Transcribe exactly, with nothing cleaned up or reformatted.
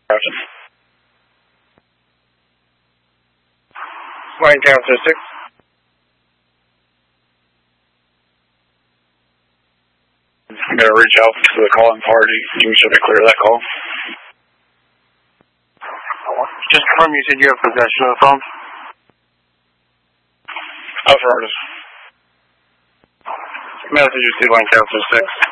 Gotcha. Lancaster six. I'm going to reach out to the calling party. You should be clear of that call. Just confirm you said you have possession of the phone? Affirmative. Message you to Lancaster six.